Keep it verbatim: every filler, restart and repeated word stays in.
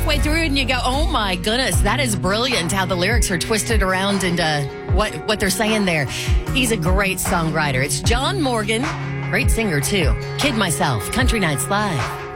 halfway through and you go, oh my goodness, that is brilliant how the lyrics are twisted around into what, what they're saying there. He's a great songwriter. It's John Morgan, great singer too. Kid Myself, Country Nights Live.